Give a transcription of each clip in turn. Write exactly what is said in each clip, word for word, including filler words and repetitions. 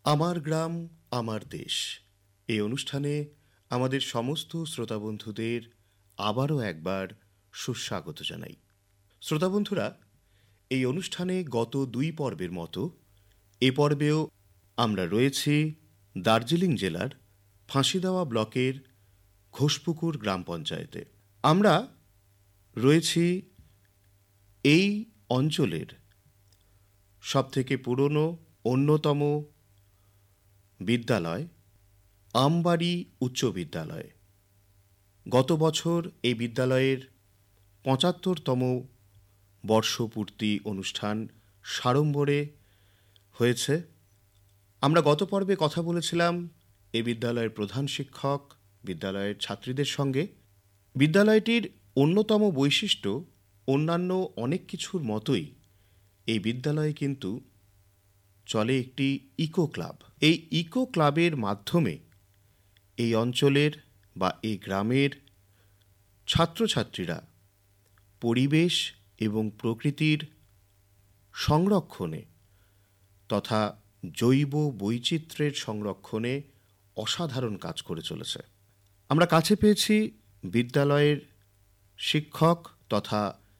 আমার গ্রাম আমার দেশ এই অনুষ্ঠানে আমাদের সমস্ত শ্রোতা বন্ধুদের আবারও একবার সুস্বাগত জানাই। শ্রোতা বন্ধুরা, এই অনুষ্ঠানে গত দুই পর্বের মতো এ পর্বেও আমরা রয়েছি দার্জিলিং জেলার ফাঁসিদেওয়া ব্লকের ঘোষপুকুর গ্রাম পঞ্চায়েতে। আমরা রয়েছি এই অঞ্চলের সবথেকে পুরনো অন্যতম বিদ্যালয় আমবাড়ি উচ্চ বিদ্যালয়। গত বছর এই বিদ্যালয়ের পঁচাত্তরতম বর্ষপূর্তি অনুষ্ঠান সাড়ম্বরে হয়েছে। আমরা গত পর্বে কথা বলেছিলাম এই বিদ্যালয়ের প্রধান শিক্ষক, বিদ্যালয়ের ছাত্রীদের সঙ্গে। বিদ্যালয়টির অন্যতম বৈশিষ্ট্য অন্যান্য অনেক কিছুর মতোই এই বিদ্যালয়ে কিন্তু চলে একটি ইকো ক্লাব। এই ইকো ক্লাবের মাধ্যমে এই অঞ্চলের বা এই গ্রামের ছাত্রছাত্রীরা পরিবেশ এবং প্রকৃতির সংরক্ষণে তথা জৈব বৈচিত্র্যের সংরক্ষণে অসাধারণ কাজ করে চলেছে। আমরা কাছে পেয়েছি বিদ্যালয়ের শিক্ষক তথা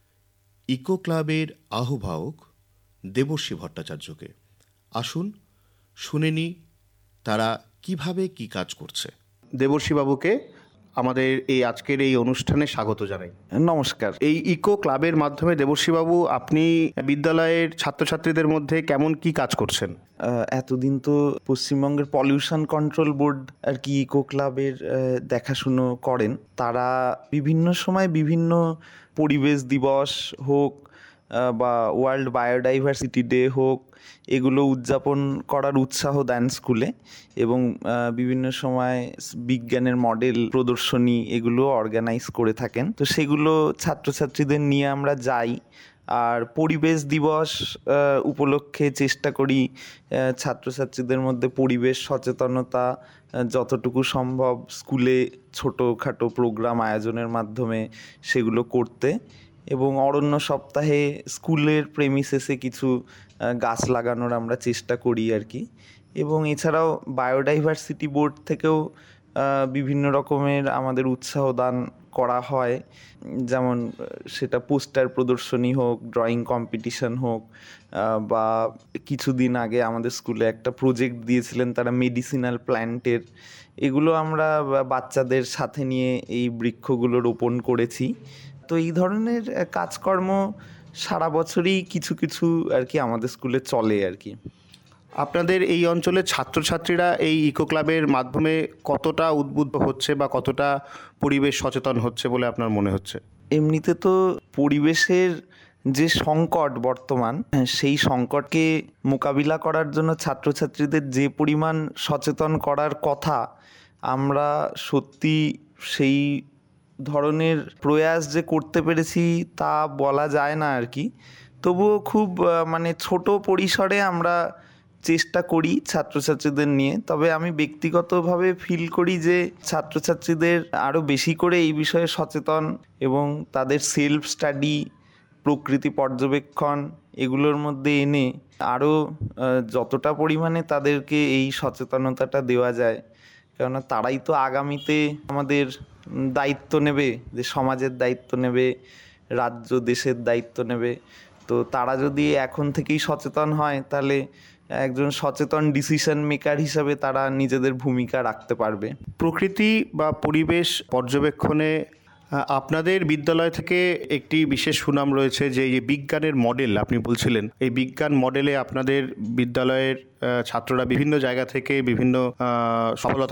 ইকো ক্লাবের আহ্বায়ক দেবশ্রী ভট্টাচার্যকে। আসুন শুনে নি তারা কিভাবে কি কাজ করছে। দেবশ্রী বাবুকে আমাদের এই আজকের এই অনুষ্ঠানে স্বাগত জানাই। নমস্কার। এই ইকো ক্লাবের মাধ্যমে দেবশ্রী বাবু আপনি বিদ্যালয়ের ছাত্রছাত্রীদের মধ্যে কেমন কি কাজ করছেন? এতদিন তো পশ্চিমবঙ্গের পলিউশন কন্ট্রোল বোর্ড আর কি ইকো ক্লাবের দেখাশুনো করেন। তারা বিভিন্ন সময় বিভিন্ন পরিবেশ দিবস হোক বা ওয়ার্ল্ড বায়োডাইভার্সিটি ডে হোক, এগুলো উদযাপন করার উৎসাহ দেন স্কুলে, এবং বিভিন্ন সময় বিজ্ঞানের মডেল প্রদর্শনী এগুলো অর্গানাইজ করে থাকেন। তো সেগুলো ছাত্রছাত্রীদের নিয়ে আমরা যাই, আর পরিবেশ দিবস উপলক্ষে চেষ্টা করি ছাত্রছাত্রীদের মধ্যে পরিবেশ সচেতনতা যতটুকু সম্ভব স্কুলে ছোটোখাটো প্রোগ্রাম আয়োজনের মাধ্যমে সেগুলো করতে, এবং অরণ্য সপ্তাহে স্কুলের প্রেমিসেসে কিছু গাছ লাগানোর আমরা চেষ্টা করি আর কি। এবং এছাড়াও বায়োডাইভার্সিটি বোর্ড থেকেও বিভিন্ন রকমের আমাদের উৎসাহ দান করা হয়, যেমন সেটা পোস্টার প্রদর্শনী হোক, ড্রয়িং কম্পিটিশন হোক, বা কিছুদিন আগে আমাদের স্কুলে একটা প্রজেক্ট দিয়েছিলেন তারা মেডিসিনাল প্ল্যান্টের। এগুলো আমরা বাচ্চাদের সাথে নিয়ে এই বৃক্ষগুলো রোপণ করেছি। তো এই ধরনের কাজকর্ম সারা বছরই কিছু কিছু আর কি আমাদের স্কুলে চলে আর কি। আপনাদের এই অঞ্চলের ছাত্রছাত্রীরা এই ইকো ক্লাবের মাধ্যমে কতটা উদ্বুদ্ধ হচ্ছে বা কতটা পরিবেশ সচেতন হচ্ছে বলে আপনার মনে হচ্ছে? এমনিতে তো পরিবেশের যে সংকট বর্তমান, সেই সংকটকে মোকাবিলা করার জন্য ছাত্রছাত্রীদের যে পরিমাণ সচেতন করার কথা, আমরা সত্যি সেই ধরনের প্রয়াস যে করতে পেরেছি তা বলা যায় না আর কি। তবুও খুব মানে ছোট পরিসরে আমরা চেষ্টা করি ছাত্রছাত্রীদের নিয়ে। তবে আমি ব্যক্তিগতভাবে ফিল করি যে ছাত্রছাত্রীদের আরও বেশি করে এই বিষয়ে সচেতন এবং তাদের সেলফ স্টাডি, প্রকৃতি পর্যবেক্ষণ এগুলোর মধ্যে এনে আরও যতটা পরিমাণে তাদেরকে এই সচেতনতাটা দেওয়া যায়, কেননা তারাই তো আগামীতে আমাদের দায়িত্ব নেবে, যে সমাজের দায়িত্ব নেবে, রাজ্য দেশের দায়িত্ব নেবে। তো তারা যদি এখন থেকেই সচেতন হয়, তাহলে একজন সচেতন ডিসিশন মেকার হিসাবে তারা নিজেদের ভূমিকা রাখতে পারবে। প্রকৃতি বা পরিবেশ পর্যবেক্ষণে আপনাদের বিদ্যালয় থেকে একটি বিশেষ সুনাম রয়েছে, যে এই বিজ্ঞানের মডেল আপনি বলছিলেন, এই বিজ্ঞান মডেলে আপনাদের বিদ্যালয়ের ছাত্ররা বিভিন্ন জায়গা থেকে বিভিন্ন সফলতা